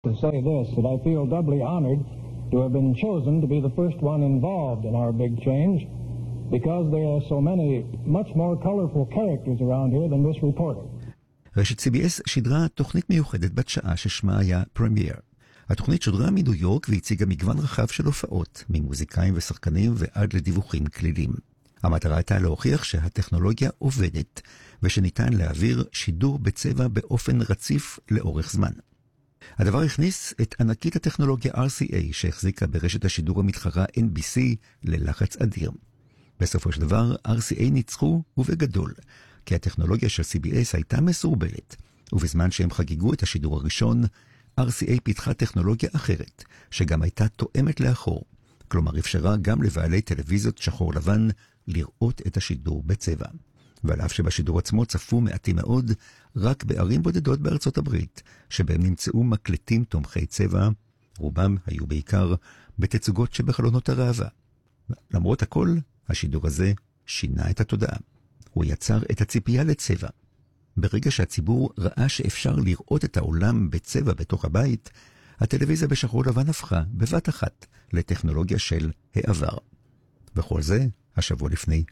To say this, that I feel doubly honored to have been chosen to be the first one involved in our big change, because there are so many much more colorful characters around here than this reporter. רשת CBS שידרה תוכנית מיוחדת בת שעה ששמה היה פרמייר. התוכנית שודרה מניו יורק והציגה מגוון רחב של הופעות, ממוזיקאים ושחקנים ועד לדיווחים כלילים. המטרה הייתה להוכיח שהטכנולוגיה עובדת, ושניתן להעביר שידור בצבע באופן רציף לאורך זמן. הדבר הכניס את ענקית הטכנולוגיה RCA שהחזיקה ברשת השידור המתחרה NBC ללחץ אדיר. בסופו של דבר RCA ניצחו ובגדול, כי הטכנולוגיה של CBS הייתה מסורבלת, ובזמן שהם חגיגו את השידור הראשון, RCA פיתחה טכנולוגיה אחרת, שגם הייתה תואמת לאחור, כלומר אפשרה גם לבעלי טלוויזיות שחור לבן לראות את השידור בצבע. ועל אף שבשידור עצמו צפו מעטים מאוד, רק בערים בודדות בארצות הברית, שבהם נמצאו מקלטים תומכי צבע, רובם היו בעיקר בתצוגות שבחלונות הראווה. למרות הכל, השידור הזה שינה את התודעה. הוא יצר את הציפייה לצבע. ברגע שהציבור ראה שאפשר לראות את העולם בצבע בתוך הבית, הטלוויזיה בשחור לבן הפכה בבת אחת לטכנולוגיה של העבר. וכל זה השבוע לפני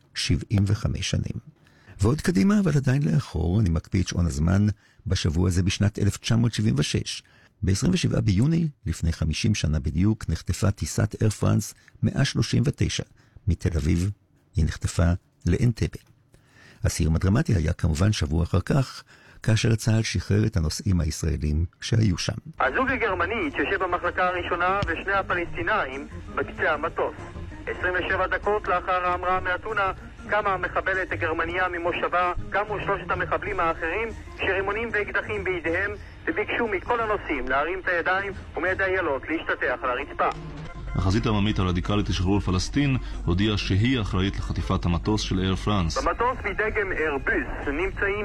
75 שנים. ועוד קדימה, אבל עדיין לאחור, אני מקפיא את שעון הזמן בשבוע הזה בשנת 1976. ב-27 ביוני, לפני 50 שנה בדיוק, נחטפה טיסת אייר פרנס 139 מתל אביב. היא נחטפה לאנטבה. הסיום הדרמטי היה כמובן שבוע אחר כך, כאשר צה"ל שחרר את הנוסעים הישראלים שהיו שם. הזוג הגרמנית יושב במחלקה הראשונה ושני הפלסטינאים בקצה המטוס. 27 דקות לאחר ההמראה מאתונה, קמה המחבלת הגרמניה ממושבה, קמו שלושת המחבלים האחרים, שרימונים ואקדחים בידיהם, וביקשו מכל הנוסעים להרים את הידיים ומיד איילות להשתטח על הרצפה. החזית העממית הרדיקלית לשחרור פלסטין הודיעה שהיא אחראית לחטיפת המטוס של אייר פרנס. במטוס מדגם איירבוס נמצאים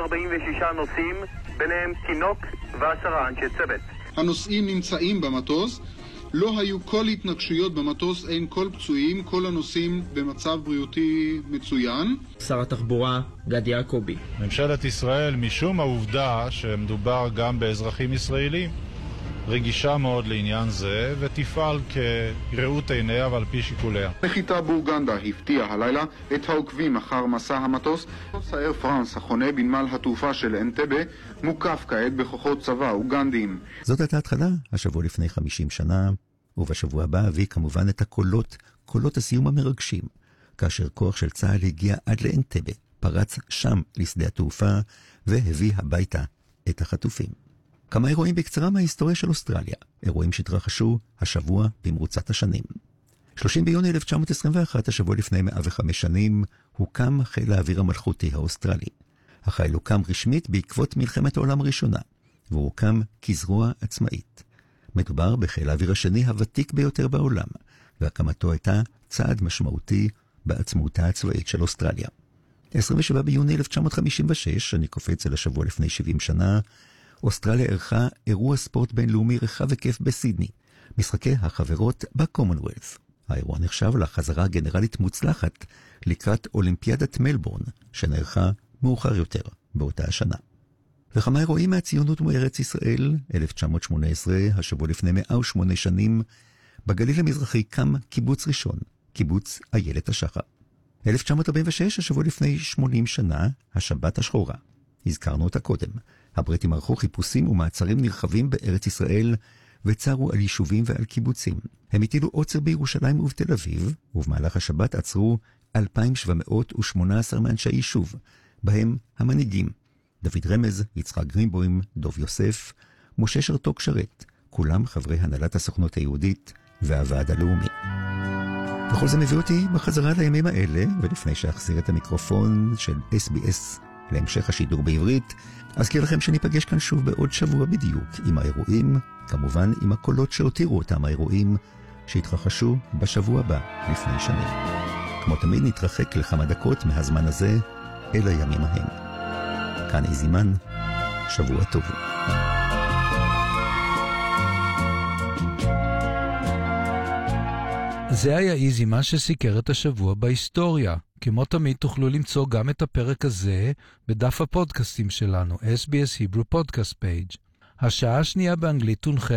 246 נוסעים, ביניהם תינוק ו10 אנשי צוות. הנוסעים נמצאים במטוס, לא היו כל התנגשויות במטוס, אין כל פצועים, כל הנוסעים במצב בריאותי מצוין. שר התחבורה גדי יעקבי. ממשלת ישראל, משום העובדה שמדובר גם באזרחים ישראלים, רגישה מאוד לעניין זה ותפעל כראות עיניה ועל פי שיקוליה. נחיתה באוגנדה הפתיעה הלילה את העוקבים אחר מסע המטוס. אייר פרנס החונה בנמל התעופה של אנטבה מוקף כעת בכוחות צבא אוגנדיים. זאת הייתה התחלה, השבוע לפני 50 שנה, ובשבוע הבא הביא כמובן את קולות הסיום המרגשים, כאשר כוח של צה"ל הגיע עד לאנטבה, פרץ שם לשדה התעופה והביא הביתה את החטופים. כמה אירועים בקצרה מההיסטוריה של אוסטרליה, אירועים שהתרחשו השבוע במרוצת השנים. 30 ביוני 1921, השבוע לפני 105 שנים, הוקם חיל האוויר המלכותי האוסטרלי. החיל הוקם רשמית בעקבות מלחמת העולם הראשונה, והוא הוקם כזרוע עצמאית. מדובר בחיל האוויר השני הוותיק ביותר בעולם, והקמתו הייתה צעד משמעותי בעצמאותה הצבאית של אוסטרליה. 27 ביוני 1956, אני קופץ אל השבוע לפני 70 שנה, אוסטרליה ערכה אירוע ספורט בינלאומי רחב היקף בסידני, משחקי החברות בקומונוולת'. האירוע נחשב לחזרה הגנרלית מוצלחת לקראת אולימפיאדת מלבורן, שנערכה מאוחר יותר באותה השנה. וכמה אירועים מהציונות מארץ ישראל, 1918, השבוע לפני 108 שנים, בגליל המזרחי קם קיבוץ ראשון, קיבוץ איילת השחר. 1946, השבוע לפני 80 שנה, השבת השחורה. הזכרנו אותה קודם. הבריטים ערכו חיפושים ומעצרים נרחבים בארץ ישראל, וצרו על יישובים ועל קיבוצים. הם הטילו עוצר בירושלים ובתל אביב, ובמהלך השבת עצרו 2,718 מאנשי יישוב, בהם המנהיגים, דוד רמז, יצחק גרינבוים, דוב יוסף, משה שרתוק שרת, כולם חברי הנהלת הסוכנות היהודית והוועד הלאומי. וכל זה מביא אותי בחזרה לימים האלה, ולפני שאחזיר את המיקרופון של SBS להמשך השידור בעברית, אזכיר לכם שניפגש כאן שוב בעוד שבוע בדיוק עם האירועים, כמובן עם הקולות שהותירו אותם האירועים שהתרחשו בשבוע הבא לפני שנים. כמו תמיד נתרחק לכמה דקות מהזמן הזה אל הימים ההם. כאן איזימן, שבוע טוב. זה היה איזימן שסיקר את השבוע בהיסטוריה. כמו תמיד תוכלו למצוא גם את הפרק הזה בדף הפודקאסטים שלנו, SBS Hebrew Podcast Page. השעה השנייה באנגלית תונחה